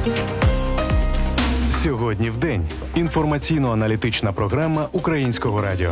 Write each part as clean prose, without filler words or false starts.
Сьогодні в день. Інформаційно-аналітична програма Українського радіо.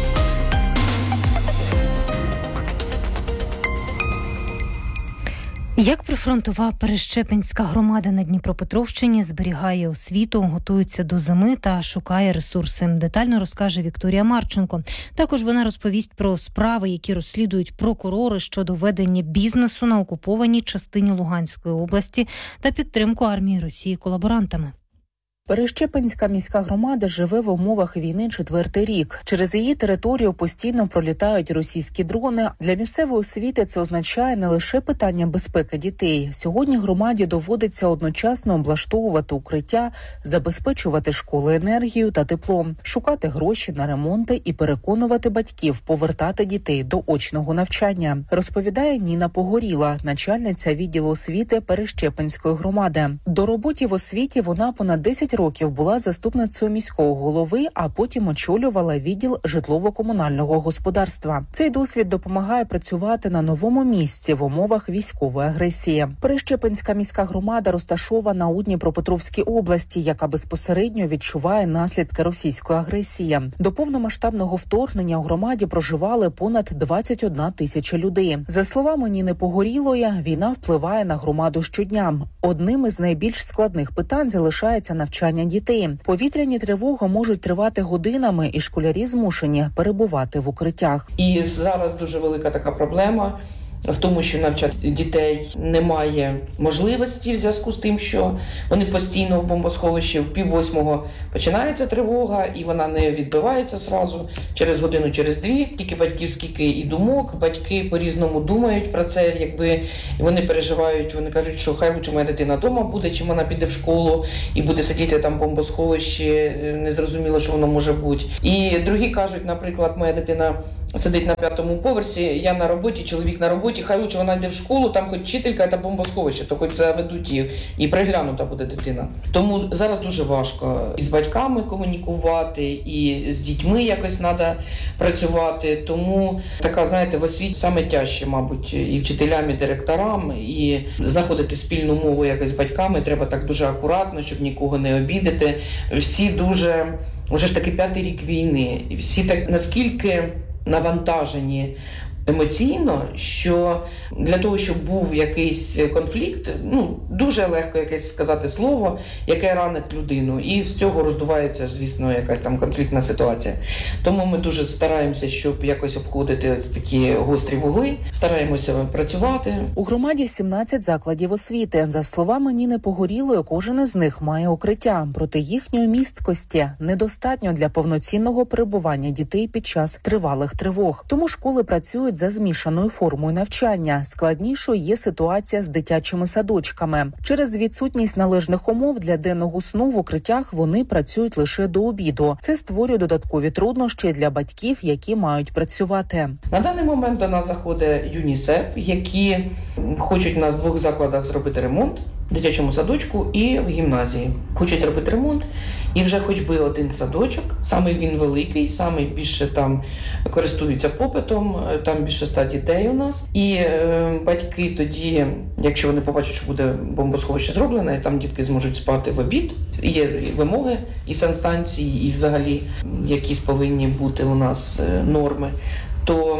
Як прифронтова Перещепинська громада на Дніпропетровщині зберігає освіту, готується до зими та шукає ресурси. Детально розкаже Вікторія Марченко. Також вона розповість про справи, які розслідують прокурори щодо ведення бізнесу на окупованій частині Луганської області та підтримку армії Росії колаборантами. Перещепинська міська громада живе в умовах війни 4-й рік. Через її територію постійно пролітають російські дрони. Для місцевої освіти це означає не лише питання безпеки дітей. Сьогодні громаді доводиться одночасно облаштовувати укриття, забезпечувати школи енергією та теплом, шукати гроші на ремонти і переконувати батьків повертати дітей до очного навчання, розповідає Ніна Погоріла, начальниця відділу освіти Перещепинської громади. До роботи в освіті вона понад 10 років була заступницею міського голови, а потім очолювала відділ житлово-комунального господарства. Цей досвід допомагає працювати на новому місці в умовах військової агресії. Перещепинська міська громада розташована у Дніпропетровській області, яка безпосередньо відчуває наслідки російської агресії. До повномасштабного вторгнення у громаді проживали понад 21 тисяча людей. За словами Ніни Погорілої, війна впливає на громаду щодня. Одним із найбільш складних питань залишається навчання дітей. Повітряні тривоги можуть тривати годинами, і школярі змушені перебувати в укриттях. І зараз дуже велика така проблема в тому, що навчати дітей немає можливості в зв'язку з тим, що вони постійно в бомбосховищі. В 7:30 починається тривога, і вона не відбивається зразу, через годину, через дві. Тільки батьків скільки і думок, батьки по-різному думають про це, якби вони переживають, вони кажуть, що хай лучше моя дитина вдома буде, чим вона піде в школу і буде сидіти там в бомбосховищі, незрозуміло, що воно може бути. І другі кажуть, наприклад, моя дитина сидить на 5-му поверсі, я на роботі, чоловік на роботі, хай лучше вона йде в школу, там хоч вчителька та бомбосховище, то хоч заведуть її і приглянута буде дитина. Тому зараз дуже важко і з батьками комунікувати, і з дітьми якось треба працювати. Тому така, знаєте, в освіті саме тяжче, мабуть, і вчителям, і директорам, і знаходити спільну мову якось з батьками треба так дуже акуратно, щоб нікого не обідати. Всі дуже, вже ж таки 5-й рік війни, всі так наскільки навантажені емоційно, що для того, щоб був якийсь конфлікт, дуже легко якесь сказати слово, яке ранить людину. І з цього роздувається, звісно, якась там конфліктна ситуація. Тому ми дуже стараємося, щоб якось обходити такі гострі вугли, стараємося працювати. У громаді 17 закладів освіти. За словами Ніни Погорілої, кожен із них має укриття. Проте їхньої місткості недостатньо для повноцінного перебування дітей під час тривалих тривог. Тому школи працюють за змішаною формою навчання. Складнішою є ситуація з дитячими садочками. Через відсутність належних умов для денного сну в укриттях вони працюють лише до обіду. Це створює додаткові труднощі для батьків, які мають працювати. На даний момент до нас заходить ЮНІСЕФ, які хочуть у нас в 2 закладах зробити ремонт. В дитячому садочку і в гімназії. Хочуть робити ремонт, і вже хоч би один садочок, саме він великий, саме більше там користуються попитом, там більше 100 дітей у нас. І батьки тоді, якщо вони побачать, що буде бомбосховище зроблене, і там дітки зможуть спати в обід, є вимоги і санстанції, і взагалі якісь повинні бути у нас норми, то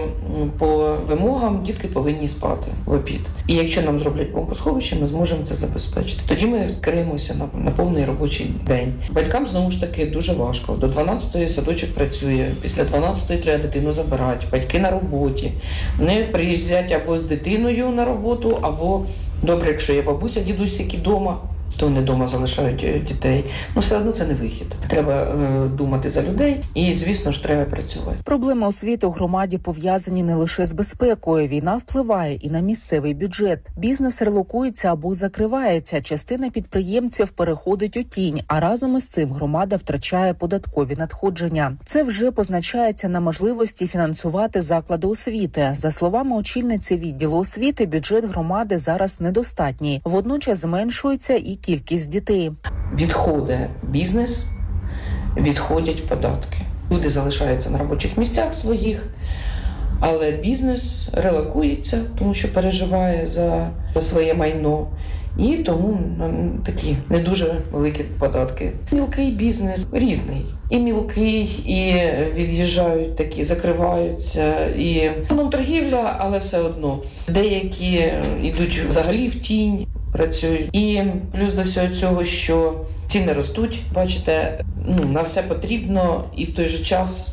по вимогам дітки повинні спати в обід. І якщо нам зроблять бомбосховище, ми зможемо це забезпечити. Тоді ми відкриємося на повний робочий день. Батькам, знову ж таки, дуже важко. До 12-ї садочок працює, після 12-ї треба дитину забирати. Батьки на роботі. Вони приїздять або з дитиною на роботу, або, добре, якщо є бабуся, дідусь, які вдома, то вони вдома залишають дітей. Все одно це не вихід. Треба думати за людей і, звісно ж, треба працювати. Проблеми освіти у громаді пов'язані не лише з безпекою. Війна впливає і на місцевий бюджет. Бізнес релокується або закривається. Частина підприємців переходить у тінь, а разом із цим громада втрачає податкові надходження. Це вже позначається на можливості фінансувати заклади освіти. За словами очільниці відділу освіти, бюджет громади зараз недостатній. Водночас зменшується і кількість дітей. Відходить бізнес, відходять податки. Люди залишаються на робочих місцях своїх, але бізнес релокується, тому що переживає за своє майно. І тому такі не дуже великі податки. Мілкий бізнес різний. І мілкий, і від'їжджають такі, закриваються. І торгівля, але все одно. Деякі йдуть взагалі в тінь, працюють. І плюс до всього цього, що ціни ростуть, бачите, на все потрібно, і в той же час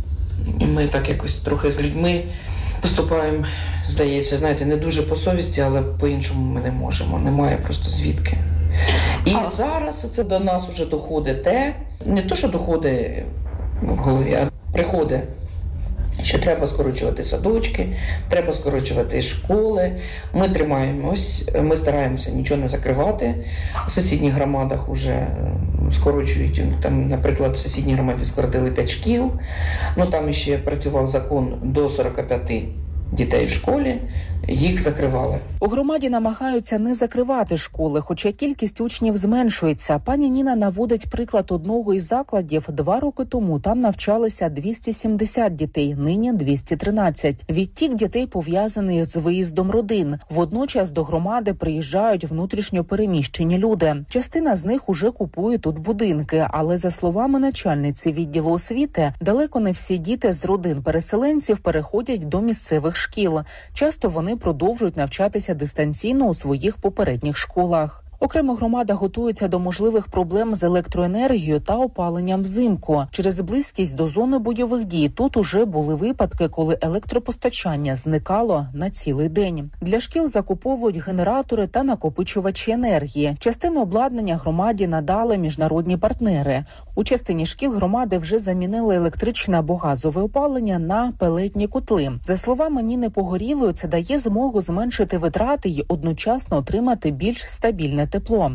ми так якось трохи з людьми поступаємо, здається, знаєте, не дуже по совісті, але по-іншому ми не можемо, немає просто звідки. І зараз це до нас вже доходить не то, що доходить в голові, а приходить, що треба скорочувати садочки, треба скорочувати школи. Ми тримаємось, ми стараємося нічого не закривати. У сусідніх громадах вже скорочують, там, наприклад, в сусідній громаді скоротили 5 шкіл, там ще працював закон до 45 дітей в школі, їх закривали. У громаді намагаються не закривати школи, хоча кількість учнів зменшується. Пані Ніна наводить приклад одного із закладів. 2 роки тому там навчалися 270 дітей, нині 213. Відтік дітей пов'язаний з виїздом родин. Водночас до громади приїжджають внутрішньо переміщені люди. Частина з них уже купує тут будинки, але за словами начальниці відділу освіти, далеко не всі діти з родин переселенців переходять до місцевих шкіл. Часто вони продовжують навчатися дистанційно у своїх попередніх школах. Окремо громада готується до можливих проблем з електроенергією та опаленням взимку. Через близькість до зони бойових дій тут уже були випадки, коли електропостачання зникало на цілий день. Для шкіл закуповують генератори та накопичувачі енергії. Частину обладнання громаді надали міжнародні партнери. У частині шкіл громади вже замінили електричне або газове опалення на пелетні котли. За словами Ніни Погорілої, це дає змогу зменшити витрати й одночасно отримати більш стабільне тепло.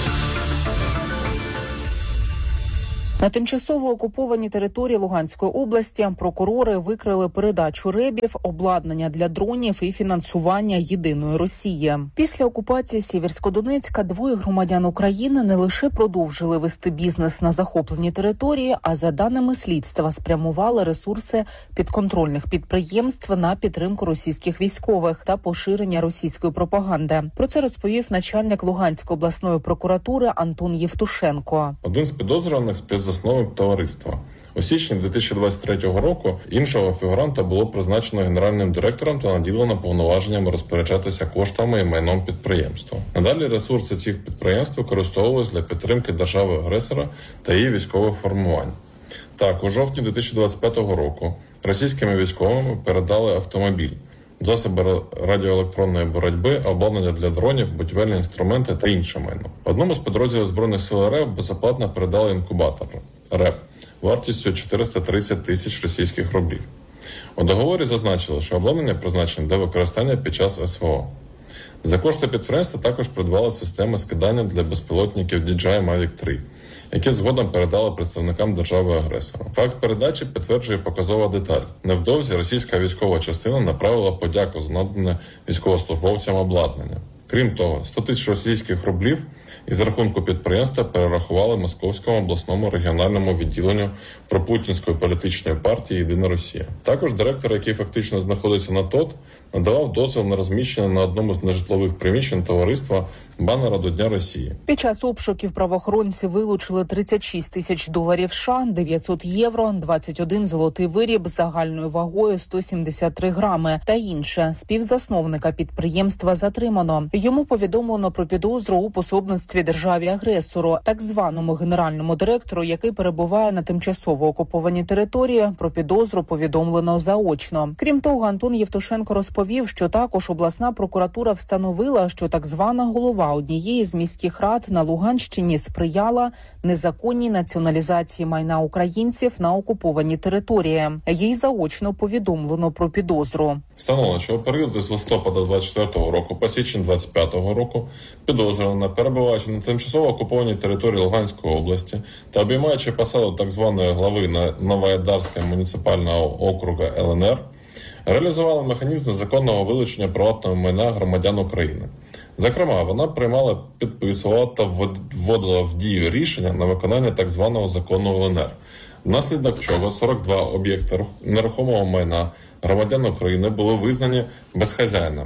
На тимчасово окупованій території Луганської області прокурори викрили передачу РЕБів, обладнання для дронів і фінансування єдиної Росії. Після окупації Сєвєрськодонецька 2 громадян України не лише продовжили вести бізнес на захопленій території, а за даними слідства спрямували ресурси підконтрольних підприємств на підтримку російських військових та поширення російської пропаганди. Про це розповів начальник Луганської обласної прокуратури Антон Євтушенко. Один з підозрюваних співзасновник товариства. У січні 2023 року іншого фігуранта було призначено генеральним директором та наділено повноваженнями розпоряджатися коштами і майном підприємства. Надалі ресурси цих підприємств використовувалися для підтримки держави-агресора та її військових формувань. Так, у жовтні 2025 року російськими військовими передали автомобіль, засоби радіоелектронної боротьби, обладнання для дронів, будівельні інструменти та інше майно. Одному з підрозділів Збройних сил РФ безоплатно передали інкубатор РЕП вартістю 430 тисяч російських рублів. У договорі зазначили, що обладнання призначене для використання під час СВО. За кошти підприємства також придбали системи скидання для безпілотників DJI Mavic 3, які згодом передали представникам держави-агресора. Факт передачі підтверджує показова деталь. Невдовзі російська військова частина направила подяку за надане військовослужбовцям обладнання. Крім того, 100 тисяч російських рублів із рахунку підприємства перерахували Московському обласному регіональному відділенню пропутінської політичної партії «Єдина Росія». Також директор, який фактично знаходиться на ТОТ, надавав дозвіл на розміщення на одному з нежитлових приміщень товариства банера до Дня Росії. Під час обшуків правоохоронці вилучили 36 тисяч доларів США, 900 євро, 21 золотий виріб загальною вагою 173 грами та інше. Співзасновника підприємства затримано. Йому повідомлено про підозру у пособництві державі-агресору, так званому генеральному директору, який перебуває на тимчасово окупованій території. Про підозру повідомлено заочно. Крім того, Антон Євтушенко розповів, що також обласна прокуратура встановила, що так звана голова однієї з міських рад на Луганщині сприяла незаконній націоналізації майна українців на окупованій території. Їй заочно повідомлено про підозру. Встановлено, що у період з листопада 24-го року по січень 25-го року підозрювана, перебуваючи на тимчасово окупованій території Луганської області та обіймаючи посаду так званої глави Новоайдарського муніципального округу ЛНР, реалізувала механізм незаконного вилучення приватного майна громадян України. Зокрема, вона приймала, підписувала та вводила в дію рішення на виконання так званого закону ЛНР, внаслідок чого 42 об'єкти нерухомого майна громадян України були визнані безхазяйними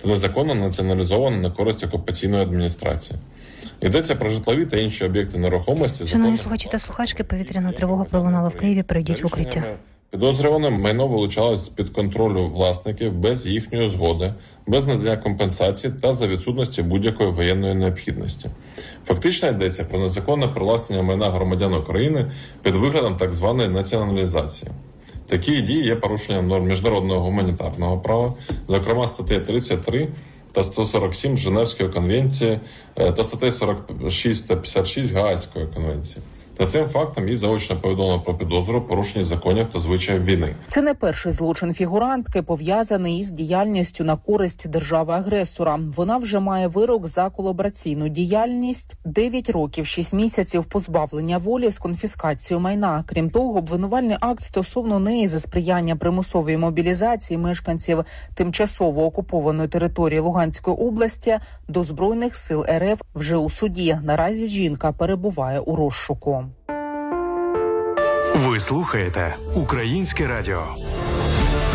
та незаконно націоналізовано на користь окупаційної адміністрації. Йдеться про житлові та інші об'єкти нерухомості. Шановні слухачі та слухачки, повітряна тривога пролунала в Києві. Перейдіть в укриття. Підозрюваним майно вилучалось з-під контролю власників без їхньої згоди, без надання компенсації та за відсутності будь-якої воєнної необхідності. Фактично йдеться про незаконне привласнення майна громадян України під виглядом так званої націоналізації. Такі дії є порушенням норм міжнародного гуманітарного права, зокрема статей 33 та 147 Женевської конвенції та статей 46 та 56 Гаазької конвенції. За цим фактом їй заочно повідомлено про підозру порушення законів та звичаїв війни. Це не перший злочин фігурантки, пов'язаний із діяльністю на користь держави-агресора. Вона вже має вирок за колабораційну діяльність, 9 років, 6 місяців позбавлення волі з конфіскацією майна. Крім того, обвинувальний акт стосовно неї за сприяння примусовій мобілізації мешканців тимчасово окупованої території Луганської області до Збройних сил РФ вже у суді. Наразі жінка перебуває у розшуку. Ви слухаєте Українське радіо.